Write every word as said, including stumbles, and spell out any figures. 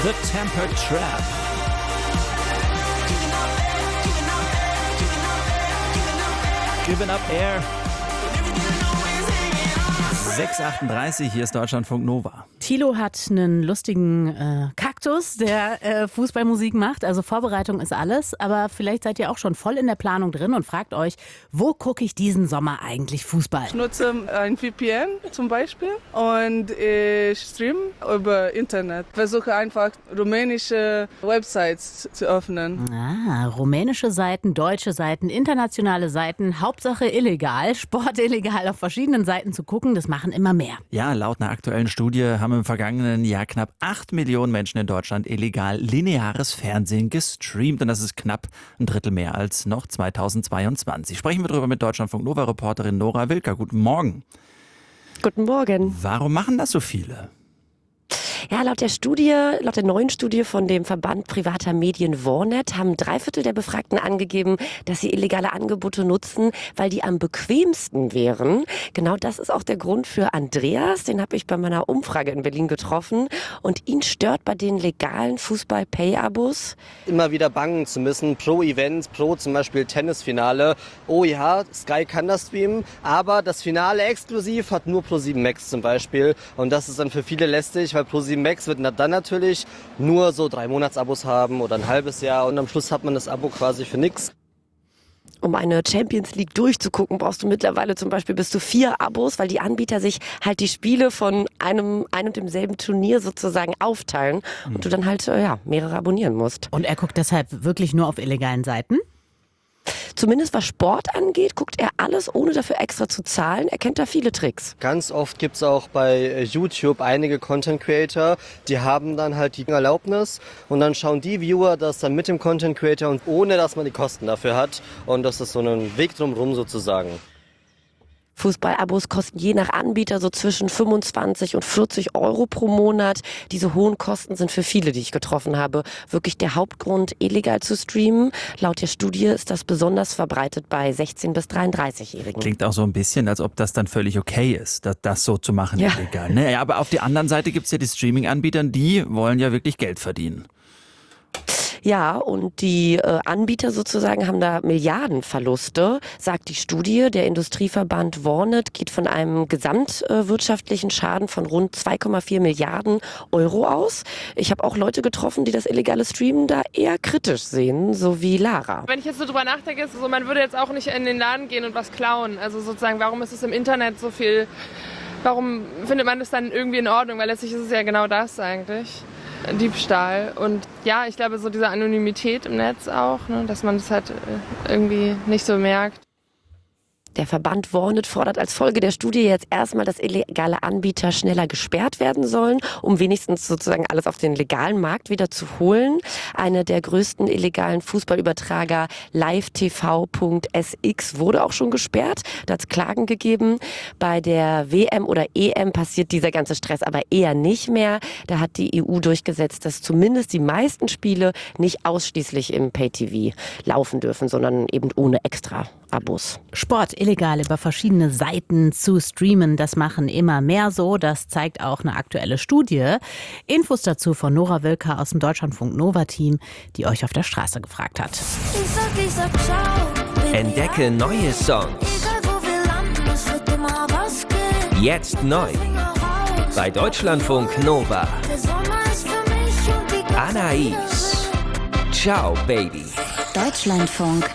The Temper Trap. Given Up Air. sechs Uhr achtunddreißig, hier ist Deutschlandfunk Nova. Thilo hat einen lustigen äh, Kaktus, der äh, Fußballmusik macht. Also Vorbereitung ist alles. Aber vielleicht seid ihr auch schon voll in der Planung drin und fragt euch, wo gucke ich diesen Sommer eigentlich Fußball? Ich nutze ein V P N zum Beispiel und ich streame über Internet. Versuche einfach rumänische Websites zu öffnen. Ah, rumänische Seiten, deutsche Seiten, internationale Seiten. Hauptsache illegal, Sport illegal auf verschiedenen Seiten zu gucken, das machen immer mehr. Ja, laut einer aktuellen Studie haben im vergangenen Jahr knapp acht Millionen Menschen in Deutschland illegal lineares Fernsehen gestreamt. Und das ist knapp ein Drittel mehr als noch zweitausendzweiundzwanzig. Sprechen wir darüber mit Deutschlandfunk Nova-Reporterin Nora Wilker. Guten Morgen. Guten Morgen. Warum machen das so viele? Ja, laut der Studie, laut der neuen Studie von dem Verband privater Medien Warnet haben drei Viertel der Befragten angegeben, dass sie illegale Angebote nutzen, weil die am bequemsten wären. Genau das ist auch der Grund für Andreas. Den habe ich bei meiner Umfrage in Berlin getroffen. Und ihn stört bei den legalen Fußball-Pay-Abos immer wieder bangen zu müssen, pro Event, pro zum Beispiel Tennisfinale. Oh ja, Sky kann das streamen, aber das Finale exklusiv hat nur ProSieben Max zum Beispiel. Und das ist dann für viele lästig, weil ProSieben Max wird dann natürlich nur so drei Monatsabos haben oder ein halbes Jahr und am Schluss hat man das Abo quasi für nichts. Um eine Champions League durchzugucken, brauchst du mittlerweile zum Beispiel bis zu vier Abos, weil die Anbieter sich halt die Spiele von einem ein und demselben Turnier sozusagen aufteilen und mhm. du dann halt ja, mehrere abonnieren musst. Und er guckt deshalb wirklich nur auf illegalen Seiten? Zumindest was Sport angeht, guckt er alles, ohne dafür extra zu zahlen. Er kennt da viele Tricks. Ganz oft gibt es auch bei YouTube einige Content Creator, die haben dann halt die Erlaubnis und dann schauen die Viewer das dann mit dem Content Creator und ohne, dass man die Kosten dafür hat. Und das ist so ein Weg drumherum sozusagen. Fußballabos kosten je nach Anbieter so zwischen fünfundzwanzig und vierzig Euro pro Monat. Diese hohen Kosten sind für viele, die ich getroffen habe, wirklich der Hauptgrund, illegal zu streamen. Laut der Studie ist das besonders verbreitet bei sechzehn- bis dreiunddreißig-Jährigen. Klingt auch so ein bisschen, als ob das dann völlig okay ist, das, das so zu machen, ja. illegal. Naja, aber auf der anderen Seite gibt es ja die Streaming-Anbieter, die wollen ja wirklich Geld verdienen. Ja, und die äh, Anbieter sozusagen haben da Milliardenverluste, sagt die Studie. Der Industrieverband Warnet geht von einem gesamtwirtschaftlichen äh, Schaden von rund zwei Komma vier Milliarden Euro aus. Ich habe auch Leute getroffen, die das illegale Streamen da eher kritisch sehen, so wie Lara. Wenn ich jetzt so drüber nachdenke, ist es so, man würde jetzt auch nicht in den Laden gehen und was klauen. Also sozusagen, warum ist es im Internet so viel, warum findet man das dann irgendwie in Ordnung? Weil letztlich ist es ja genau das eigentlich. Diebstahl. Und ja, ich glaube, so diese Anonymität im Netz auch, ne, dass man das halt irgendwie nicht so merkt. Der Verband Warnet fordert als Folge der Studie jetzt erstmal, dass illegale Anbieter schneller gesperrt werden sollen, um wenigstens sozusagen alles auf den legalen Markt wieder zu holen. Eine der größten illegalen Fußballübertrager live T V Punkt S X wurde auch schon gesperrt. Da hat es Klagen gegeben. Bei der W M oder E M passiert dieser ganze Stress aber eher nicht mehr. Da hat die E U durchgesetzt, dass zumindest die meisten Spiele nicht ausschließlich im Pay-T V laufen dürfen, sondern eben ohne extra Abos. Sport illegal über verschiedene Seiten zu streamen, das machen immer mehr so. Das zeigt auch eine aktuelle Studie. Infos dazu von Nora Wilker aus dem Deutschlandfunk Nova-Team, die euch auf der Straße gefragt hat. Ich sag, ich sag ciao, Entdecke neue Songs. egal wo wir landen, es wird immer was geben. Jetzt neu. Bei Deutschlandfunk Nova. Der Sommer ist für mich und die ganze Anais. Ciao, Baby. Deutschlandfunk